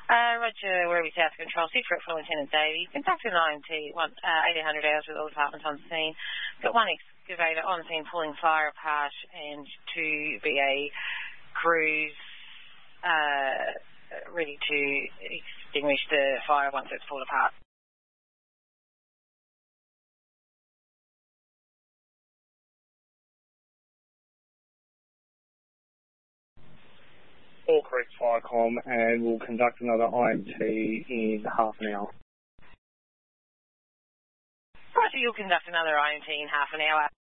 Roger, Werribee South Control, Secret for Lieutenant Davey. Conducted an IMT, 1800 hours with all departments on scene. Got one excavator on scene pulling fire apart and two BA crews ready to extinguish the fire once it's pulled apart. All correct, Firecom, and we'll conduct another IMT in half an hour. Roger, you'll conduct another IMT in half an hour.